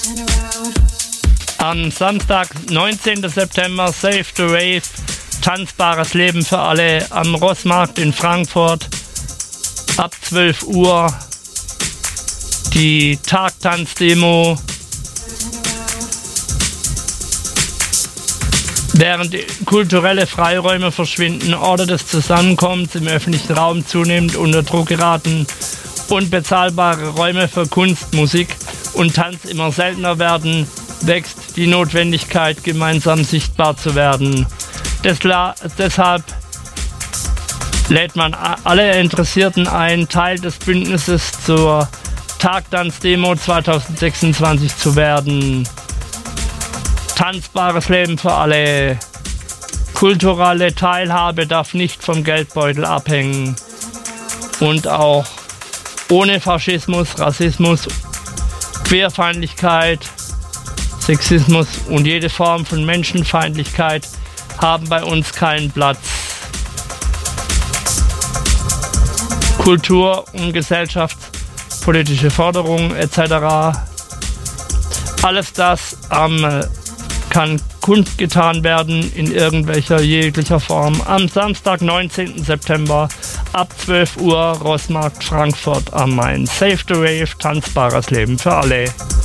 Am Samstag, 19. September, Save the Rave, tanzbares Leben für alle am Rossmarkt in Frankfurt. Ab 12 Uhr die Tagtanzdemo. Während kulturelle Freiräume verschwinden, Orte des Zusammenkommens im öffentlichen Raum zunehmend unter Druck geraten und bezahlbare Räume für Kunst, Musik und Tanz immer seltener werden, wächst die Notwendigkeit, gemeinsam sichtbar zu werden. Deshalb lädt man alle Interessierten ein, Teil des Bündnisses zur Tagtanzdemo 2026 zu werden. Tanzbares Leben für alle. Kulturelle Teilhabe darf nicht vom Geldbeutel abhängen. Und auch ohne Faschismus, Rassismus, Queerfeindlichkeit, Sexismus und jede Form von Menschenfeindlichkeit haben bei uns keinen Platz. Kultur- und gesellschaftspolitische Forderungen etc. Alles das kann kundgetan werden in jeglicher Form am Samstag, 19. September ab 12 Uhr Rossmarkt Frankfurt am Main. Save the Rave, tanzbares Leben für alle.